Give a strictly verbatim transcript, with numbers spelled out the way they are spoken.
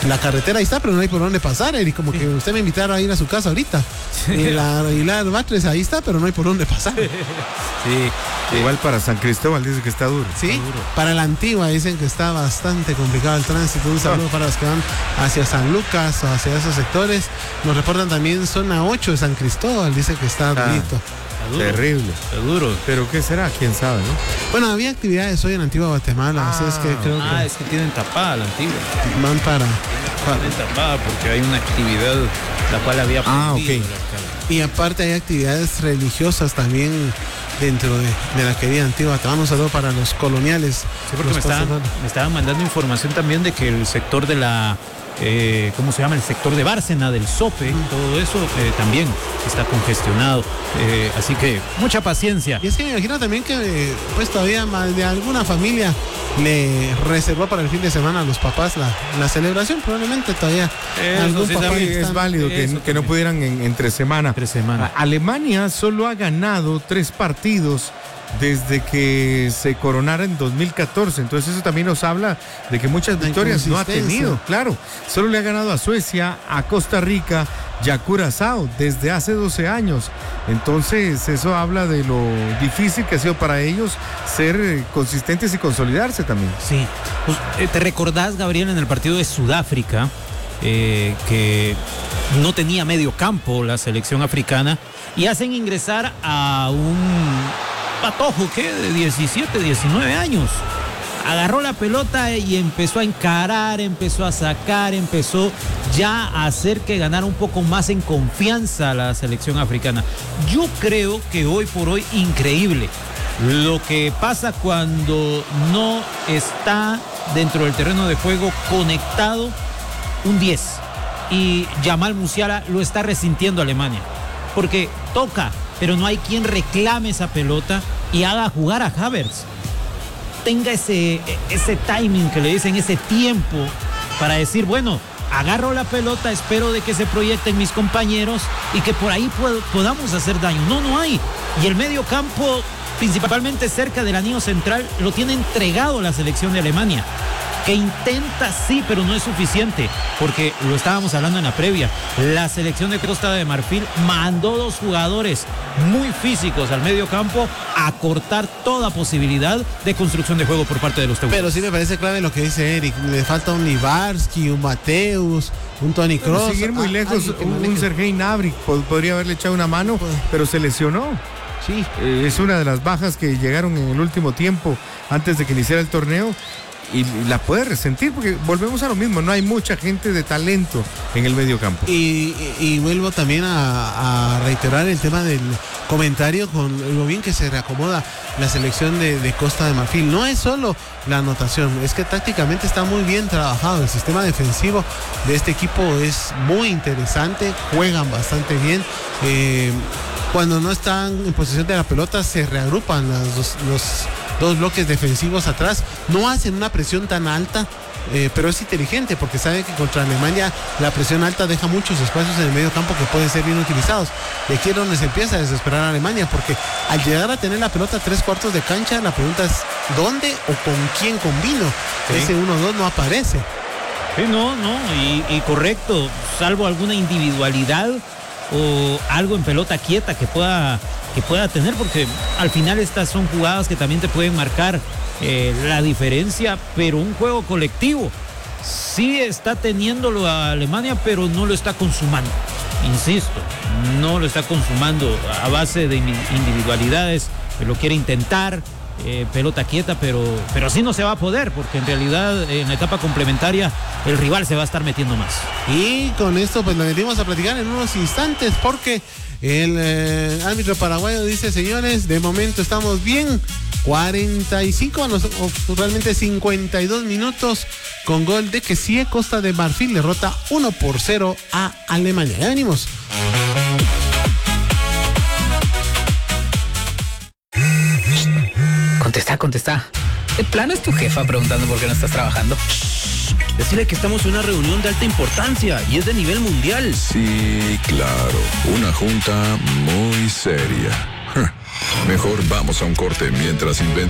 la carretera ahí está, pero no hay por dónde pasar, Eric, como que usted me invitaron a ir a su casa ahorita. Sí. Y la Aguilar Batres ahí está, pero no hay por dónde pasar. Sí, sí. Igual para San Cristóbal dice que está duro. Sí, está duro. Para la Antigua dicen que está bastante complicado el tránsito. Un saludo ah. para los que van hacia San Lucas o hacia esos sectores. Nos reportan también zona ocho de San Cristóbal, dice que está ah. durito. Duro, terrible, está duro. Pero ¿qué será? ¿Quién sabe, no? Bueno, había actividades hoy en Antigua Guatemala, ah, así es que creo ah, que... es que tienen tapada la Antigua. Van para... para... Tienen tapada porque hay una actividad la cual había ah, ok. Y aparte hay actividades religiosas también dentro de, de la querida Antigua. Te damos un saludo para los coloniales. Sí, porque me estaban, me estaban mandando información también de que el sector de la... Eh, ¿cómo se llama? El sector de Bárcena, del Sope, mm. todo eso eh, también está congestionado. Eh, así que mucha paciencia. Y es que me imagino también que pues todavía más de alguna familia le reservó para el fin de semana a los papás la, la celebración. Probablemente todavía eso algún sí, papá es están... válido que, que no pudieran en, entre semana. Entre semana. Alemania solo ha ganado tres partidos desde que se coronara en dos mil catorce, entonces eso también nos habla de que muchas victorias no ha tenido, claro, solo le ha ganado a Suecia, a Costa Rica y a Curazao desde hace doce años, entonces eso habla de lo difícil que ha sido para ellos ser consistentes y consolidarse también. Sí, pues, eh, ¿te recordás, Gabriel, en el partido de Sudáfrica, eh, que no tenía medio campo la selección africana y hacen ingresar a un patojo que de diecisiete, diecinueve años? Agarró la pelota y empezó a encarar, empezó a sacar, empezó ya a hacer que ganara un poco más en confianza la selección africana. Yo creo que hoy por hoy, increíble lo que pasa cuando no está dentro del terreno de juego conectado un diez. Y Jamal Musiala lo está resintiendo Alemania, porque toca, pero no hay quien reclame esa pelota y haga jugar a Havertz. Tenga ese, ese timing que le dicen, ese tiempo para decir, bueno, agarro la pelota, espero de que se proyecten mis compañeros y que por ahí pod- podamos hacer daño. No, no hay. Y el medio campo, principalmente cerca del anillo central, lo tiene entregado la selección de Alemania, que intenta, sí, pero no es suficiente, porque lo estábamos hablando en la previa. La selección de Costa de Marfil mandó dos jugadores muy físicos al medio campo a cortar toda posibilidad de construcción de juego por parte de los tebucos. Pero sí me parece clave lo que dice Eric. Le falta un Libarski, un Mateus, un Toni Kroos. Seguir muy lejos, un, un Sergei Gnabry podría haberle echado una mano, pues, pero se lesionó. Sí. Eh, es una de las bajas que llegaron en el último tiempo, antes de que iniciara el torneo. Y la puede resentir porque volvemos a lo mismo, no hay mucha gente de talento en el medio campo. Y, y, y vuelvo también a, a reiterar el tema del comentario con lo bien que se reacomoda la selección de, de Costa de Marfil. No es solo la anotación, es que tácticamente está muy bien trabajado. El sistema defensivo de este equipo es muy interesante, juegan bastante bien. Eh, cuando no están en posesión de la pelota se reagrupan las dos, los dos bloques defensivos atrás, no hacen una presión tan alta, eh, pero es inteligente porque sabe que contra Alemania la presión alta deja muchos espacios en el medio campo que pueden ser bien utilizados. Y aquí es donde se empieza a desesperar a Alemania, porque al llegar a tener la pelota a tres cuartos de cancha, la pregunta es ¿dónde o con quién combino? Sí. Ese uno dos no aparece. Sí, no, no, y, y correcto, salvo alguna individualidad o algo en pelota quieta que pueda que pueda tener, porque al final estas son jugadas que también te pueden marcar eh, la diferencia, pero un juego colectivo sí está teniéndolo a Alemania, pero no lo está consumando, insisto, no lo está consumando a base de individualidades, que lo quiere intentar, eh, pelota quieta, pero, pero así no se va a poder, porque en realidad en la etapa complementaria el rival se va a estar metiendo más. Y con esto pues lo metimos a platicar en unos instantes, porque el eh, árbitro paraguayo dice, señores, de momento estamos bien, cuarenta y cinco, o, o realmente cincuenta y dos minutos con gol de que sí, Costa de Marfil derrota uno por cero a Alemania. Ya venimos. Contesta, contesta. ¿De plano es tu jefa preguntando por qué no estás trabajando? Decirle que estamos en una reunión de alta importancia y es de nivel mundial. Sí, claro. Una junta muy seria. Mejor vamos a un corte mientras invento